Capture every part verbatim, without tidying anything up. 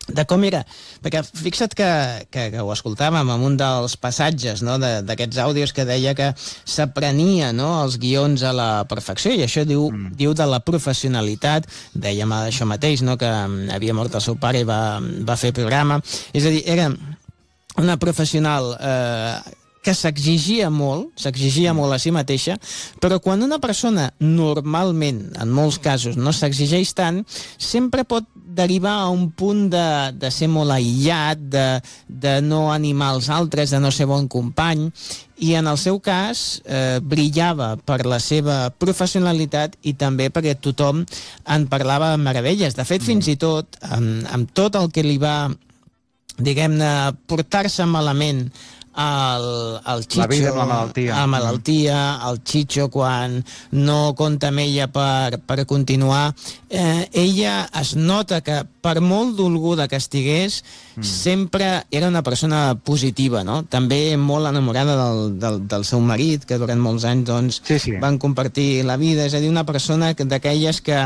de com era, perquè fixa't que, que, que ho escoltàvem en un dels passatges, no, d'aquests àudios que deia que s'aprenia, no, els guions a la perfecció, i això diu, mm. diu de la professionalitat. Dèiem això mateix, no, que havia mort el seu pare i va, va fer programa, és a dir, era una professional eh, que s'exigia molt, s'exigia molt a si mateixa, però quan una persona normalment, en molts casos, no s'exigeix tant, sempre pot derivar a un punt de, de ser molt aïllat, de, de no animar els altres, de no ser bon company, i en el seu cas eh, brillava per la seva professionalitat i també perquè tothom en parlava amb meravelles. De fet, fins i tot, amb, amb tot el que li va, diguem-ne, portar-se malament el, el Chicho, la vida amb la malaltia, la malaltia el Chicho quan no compta amb ella per, per continuar, eh, ella es nota que per molt dolguda que estigués, mm. sempre era una persona positiva, no? També molt enamorada del, del, del seu marit, que durant molts anys doncs, sí, sí. van compartir la vida, és a dir, una persona d'aquelles que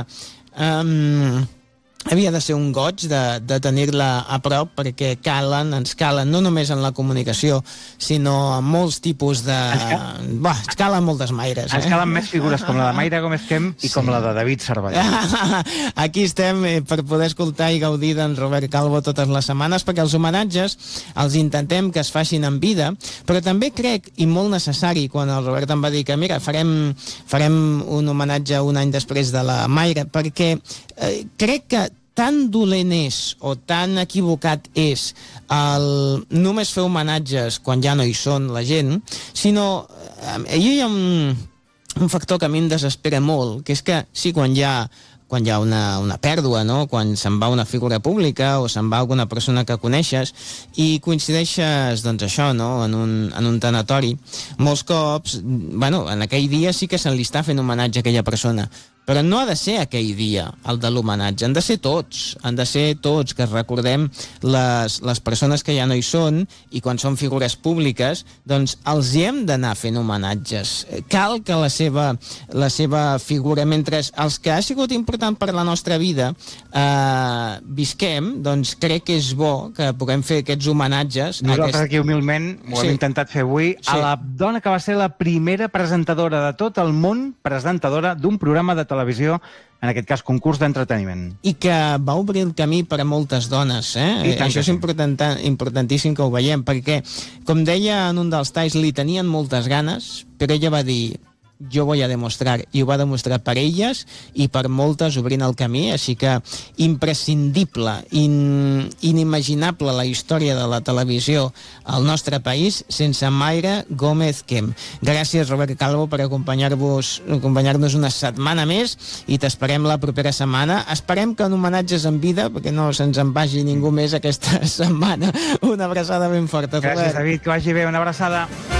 um, havia de ser un goig de, de tenir-la a prop, perquè calen, ens calen, no només en la comunicació, sinó en molts tipus de... Bah, ens calen moltes Maires. Ens eh? calen més figures com la de Mayra Gómez Kemp i sí. com la de David Cervelló. Aquí estem eh, per poder escoltar i gaudir d'en Robert Calvo totes les setmanes, perquè els homenatges els intentem que es facin en vida, però també crec, i molt necessari, quan el Robert em va dir que mira, farem, farem un homenatge un any després de la Mayra, perquè eh, crec que tan dolent és o tan equivocat és el només fer homenatges quan ja no hi són la gent, sinó eh, hi ha un, un factor que a mi em desespera molt, que és que sí, quan hi ha quan hi ha una, una pèrdua, no? Quan se'n va una figura pública o se'n va alguna persona que coneixes i coincideixes, doncs això, no? en, un, en un tanatori, molts cops, bueno, en aquell dia sí que se li està fent homenatge a aquella persona, però no ha de ser aquell dia el de l'homenatge, han de ser tots, han de ser tots, que recordem les, les persones que ja no hi són, i quan són figures públiques, doncs els hi hem d'anar fent homenatges. Cal que la seva, la seva figura, mentre els que ha sigut important per la nostra vida eh, visquem, doncs crec que és bo que puguem fer aquests homenatges. Nosaltres aquest... aquí humilment ho sí. hem intentat fer avui sí. a la dona que va ser la primera presentadora de tot el món, presentadora d'un programa de televisió, en aquest cas concurs d'entreteniment. I que va obrir el camí per a moltes dones, eh? Això és important, importantíssim que ho veiem, perquè, com deia en un dels talls, li tenien moltes ganes, però ella va dir, jo voy a demostrar, i ho va demostrar per elles i per moltes obrint el camí, així que imprescindible, in, inimaginable la història de la televisió al nostre país sense Mayra Gómez Kemp. Gràcies, Robert Calvo, per acompanyar-vos acompanyar-nos una setmana més i t'esperem la propera setmana. Esperem que en homenatges en vida, perquè no se'ns en vagi ningú més aquesta setmana. Una abraçada ben forta, Robert. Gràcies, David, que vagi bé, una abraçada.